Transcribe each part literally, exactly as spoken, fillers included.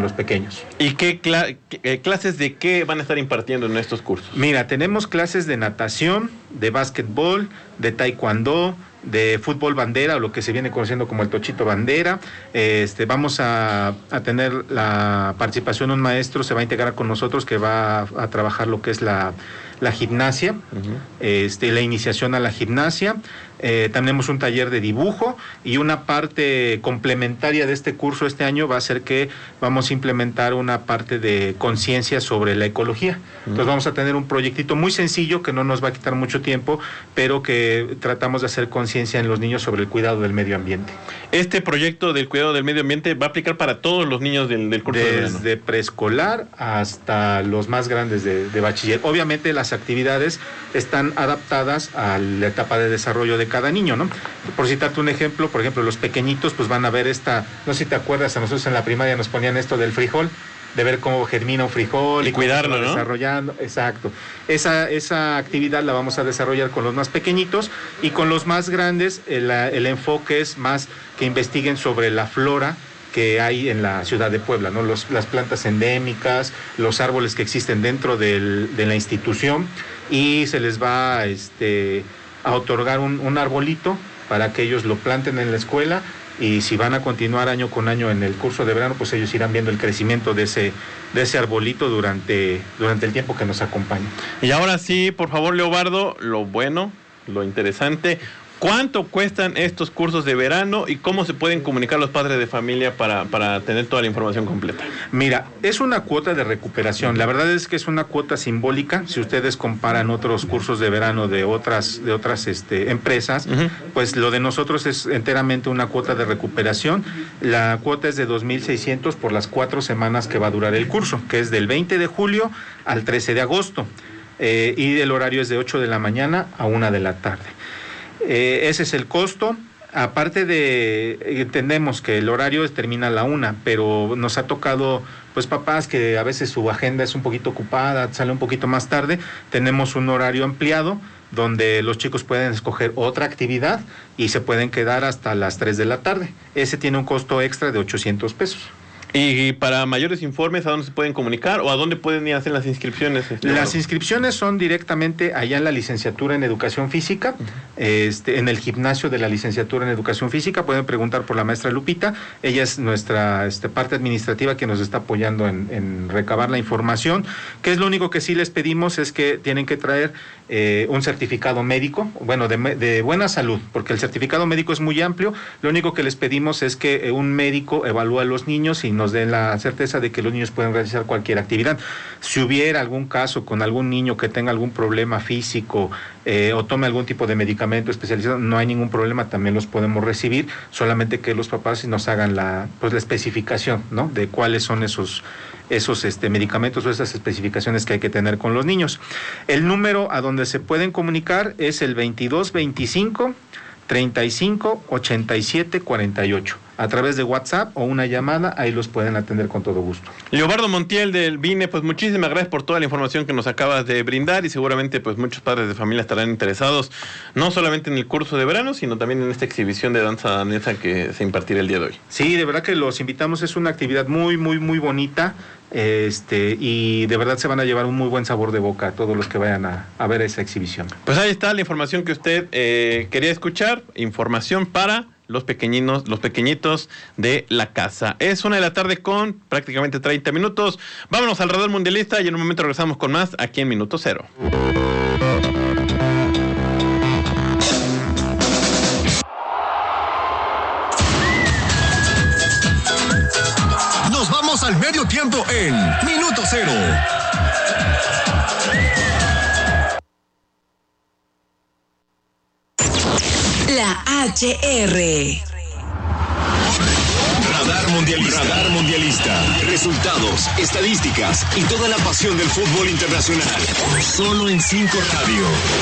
los pequeños. ¿Y qué, cla- qué clases de qué van a estar impartiendo en estos cursos? Mira, tenemos clases de natación, de básquetbol, de taekwondo, de fútbol bandera, o lo que se viene conociendo como el tochito bandera. Este, vamos a, a tener la participación de un maestro, se va a integrar con nosotros, que va a, a trabajar lo que es la, la gimnasia, uh-huh. este, la iniciación a la gimnasia. Eh, tenemos un taller de dibujo, y una parte complementaria de este curso este año va a ser que vamos a implementar una parte de conciencia sobre la ecología. Entonces vamos a tener un proyectito muy sencillo que no nos va a quitar mucho tiempo, pero que tratamos de hacer conciencia en los niños sobre el cuidado del medio ambiente. Este proyecto del cuidado del medio ambiente va a aplicar para todos los niños del, del curso de verano. Desde preescolar hasta los más grandes de, de bachiller. Obviamente las actividades están adaptadas a la etapa de desarrollo de cada niño, ¿no? Por citarte un ejemplo, por ejemplo, los pequeñitos pues van a ver esta, no sé si te acuerdas, a nosotros en la primaria nos ponían esto del frijol, de ver cómo germina un frijol y, y cuidarlo, cómo se va ¿no? desarrollando. Exacto. Esa, esa actividad la vamos a desarrollar con los más pequeñitos, y con los más grandes el, el enfoque es más que investiguen sobre la flora que hay en la ciudad de Puebla, ¿no? Los, las plantas endémicas, los árboles que existen dentro del, de la institución, y se les va este, a otorgar un, un arbolito para que ellos lo planten en la escuela, y si van a continuar año con año en el curso de verano, pues ellos irán viendo el crecimiento de ese, de ese arbolito durante, durante el tiempo que nos acompaña. Y ahora sí, por favor, Leobardo, lo bueno, lo interesante, ¿cuánto cuestan estos cursos de verano y cómo se pueden comunicar los padres de familia para, para tener toda la información completa? Mira, es una cuota de recuperación. La verdad es que es una cuota simbólica. Si ustedes comparan otros cursos de verano de otras, de otras este, empresas, uh-huh. pues lo de nosotros es enteramente una cuota de recuperación. La cuota es de dos mil seiscientos por las cuatro semanas que va a durar el curso, que es del veinte de julio al trece de agosto. Eh, y el horario es de ocho de la mañana a una de la tarde. Eh, ese es el costo. Aparte de, entendemos que el horario termina a la una, pero nos ha tocado, pues papás que a veces su agenda es un poquito ocupada, sale un poquito más tarde. Tenemos un horario ampliado donde los chicos pueden escoger otra actividad y se pueden quedar hasta las tres de la tarde. Ese tiene un costo extra de ochocientos pesos. Y para mayores informes, ¿a dónde se pueden comunicar o a dónde pueden ir a hacer las inscripciones? Este, las inscripciones son directamente allá en la licenciatura en Educación Física, uh-huh. este, en el gimnasio de la licenciatura en Educación Física. Pueden preguntar por la maestra Lupita. Ella es nuestra este, parte administrativa que nos está apoyando en, en recabar la información. Que es lo único que sí les pedimos es que tienen que traer eh, un certificado médico, bueno, de, de buena salud, porque el certificado médico es muy amplio. Lo único que les pedimos es que un médico evalúe a los niños y nos den la certeza de que los niños pueden realizar cualquier actividad. Si hubiera algún caso con algún niño que tenga algún problema físico eh, o tome algún tipo de medicamento especializado, no hay ningún problema, también los podemos recibir, solamente que los papás nos hagan la, pues, la especificación, ¿no? De cuáles son esos, esos este, medicamentos o esas especificaciones que hay que tener con los niños. El número a donde se pueden comunicar es el veintidós veinticinco treinta y cinco ochenta y siete cuarenta y ocho. A través de WhatsApp o una llamada, ahí los pueden atender con todo gusto. Leobardo Montiel del B I N E, pues muchísimas gracias por toda la información que nos acabas de brindar, y seguramente pues muchos padres de familia estarán interesados no solamente en el curso de verano, sino también en esta exhibición de danza danesa que se impartirá el día de hoy. Sí, de verdad que los invitamos, es una actividad muy, muy, muy bonita, este, y de verdad se van a llevar un muy buen sabor de boca a todos los que vayan a, a ver esa exhibición. Pues ahí está la información que usted eh, quería escuchar, información para los pequeñinos, los pequeñitos de la casa. Es una de la tarde con prácticamente treinta minutos. Vámonos al radar mundialista y en un momento regresamos con más aquí en Minuto Cero. Nos vamos al medio tiempo en Minuto Cero. La H R. Radar Mundialista. Radar Mundialista. Resultados, estadísticas y toda la pasión del fútbol internacional. Solo en cinco Radio.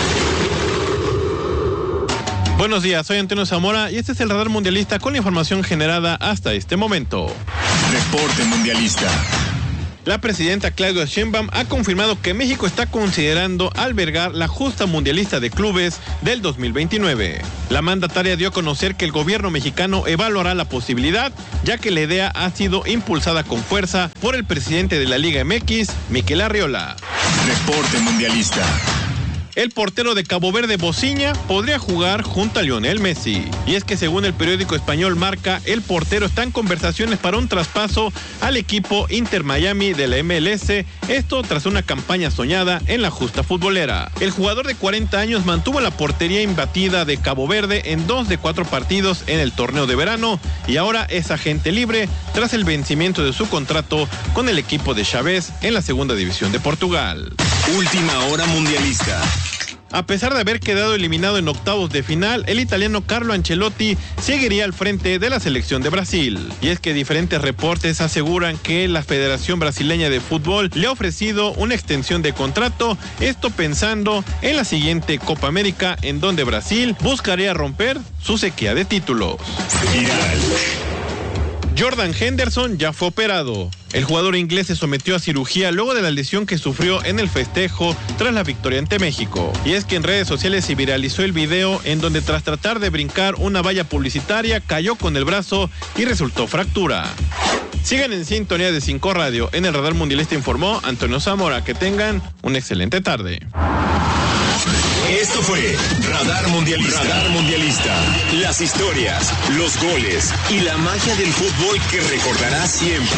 Buenos días, soy Antonio Zamora y este es el Radar Mundialista con la información generada hasta este momento. Deporte Mundialista. La presidenta Claudia Sheinbaum ha confirmado que México está considerando albergar la justa mundialista de clubes del dos mil veintinueve. La mandataria dio a conocer que el gobierno mexicano evaluará la posibilidad, ya que la idea ha sido impulsada con fuerza por el presidente de la Liga M X, Mikel Arriola. Reporte mundialista. El portero de Cabo Verde, Bociña, podría jugar junto a Lionel Messi. Y es que según el periódico español Marca, el portero está en conversaciones para un traspaso al equipo Inter Miami de la M L S, esto tras una campaña soñada en la justa futbolera. El jugador de cuarenta años mantuvo la portería imbatida de Cabo Verde en dos de cuatro partidos en el torneo de verano y ahora es agente libre tras el vencimiento de su contrato con el equipo de Chávez en la segunda división de Portugal. Última hora mundialista. A pesar de haber quedado eliminado en octavos de final, el italiano Carlo Ancelotti seguiría al frente de la selección de Brasil. Y es que diferentes reportes aseguran que la Federación Brasileña de Fútbol le ha ofrecido una extensión de contrato, esto pensando en la siguiente Copa América, en donde Brasil buscaría romper su sequía de títulos. Viral. Jordan Henderson ya fue operado. El jugador inglés se sometió a cirugía luego de la lesión que sufrió en el festejo tras la victoria ante México. Y es que en redes sociales se viralizó el video en donde tras tratar de brincar una valla publicitaria cayó con el brazo y resultó fractura. Sigan en sintonía de cinco Radio. En el Radar Mundialista informó Antonio Zamora. Que tengan una excelente tarde. Esto fue Radar Mundialista. Radar Mundialista. Las historias, los goles y la magia del fútbol que recordarás siempre.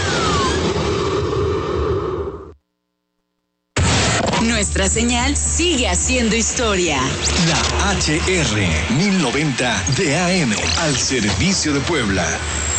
Nuestra señal sigue haciendo historia. La H R mil noventa D A M al servicio de Puebla.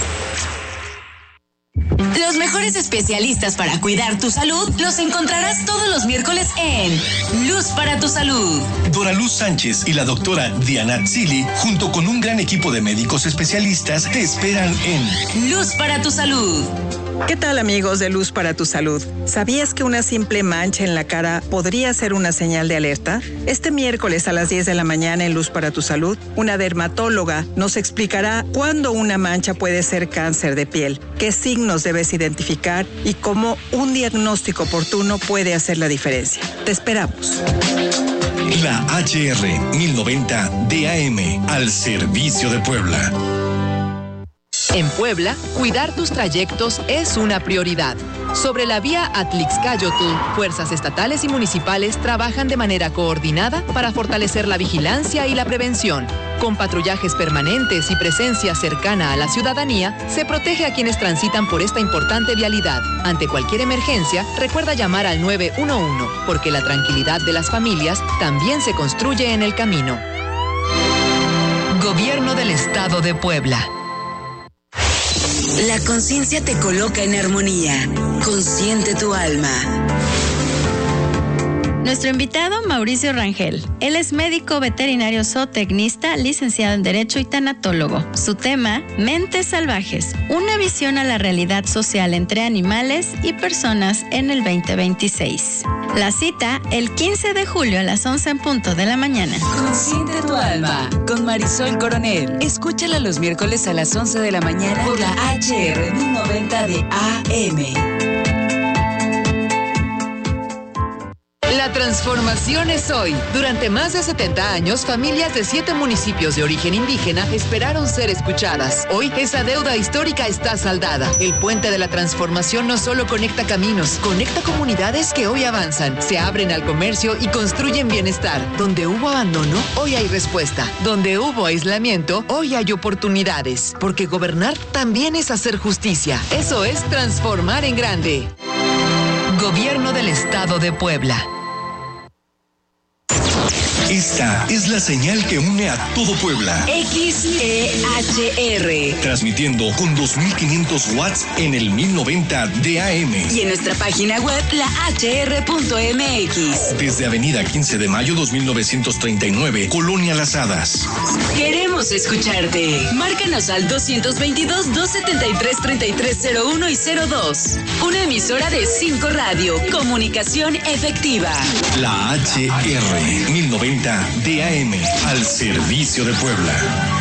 Los mejores especialistas para cuidar tu salud los encontrarás todos los miércoles en Luz para tu Salud. Dora Luz Sánchez y la doctora Diana Zili, junto con un gran equipo de médicos especialistas, te esperan en Luz para tu Salud. ¿Qué tal, amigos de Luz para tu Salud? ¿Sabías que una simple mancha en la cara podría ser una señal de alerta? Este miércoles a las diez de la mañana en Luz para tu Salud, una dermatóloga nos explicará cuándo una mancha puede ser cáncer de piel, qué signos debes identificar y cómo un diagnóstico oportuno puede hacer la diferencia. Te esperamos. La H R mil noventa D A M al servicio de Puebla. En Puebla, cuidar tus trayectos es una prioridad. Sobre la vía Atlixcáyotl, fuerzas estatales y municipales trabajan de manera coordinada para fortalecer la vigilancia y la prevención. Con patrullajes permanentes y presencia cercana a la ciudadanía, se protege a quienes transitan por esta importante vialidad. Ante cualquier emergencia, recuerda llamar al nueve uno uno, porque la tranquilidad de las familias también se construye en el camino. Gobierno del Estado de Puebla. La conciencia te coloca en armonía. Consciente tu alma. Nuestro invitado, Mauricio Rangel. Él es médico veterinario zootecnista, licenciado en Derecho y tanatólogo. Su tema, Mentes Salvajes, una visión a la realidad social entre animales y personas en el veinte veintiséis. La cita, el quince de julio a las once en punto de la mañana. Consciente tu alma, con Marisol Coronel. Escúchala los miércoles a las once de la mañana por la H R mil noventa de A M. La transformación es hoy. Durante más de setenta años, familias de siete municipios de origen indígena esperaron ser escuchadas. Hoy, esa deuda histórica está saldada. El Puente de la Transformación no solo conecta caminos, conecta comunidades que hoy avanzan, se abren al comercio y construyen bienestar. Donde hubo abandono, hoy hay respuesta. Donde hubo aislamiento, hoy hay oportunidades. Porque gobernar también es hacer justicia. Eso es transformar en grande. Gobierno del Estado de Puebla. Esta es la señal que une a todo Puebla. X E H R. Transmitiendo con dos mil quinientos watts en el mil noventa D A M. Y en nuestra página web, la H R punto M X. Desde Avenida quince de mayo dos mil novecientos treinta y nueve, Colonia Las Hadas. Queremos escucharte. Márcanos al doscientos veintidós, doscientos setenta y tres, treinta y tres cero uno y cero dos. Una emisora de cinco Radio. Comunicación efectiva. La H R mil noventa D A M al servicio de Puebla.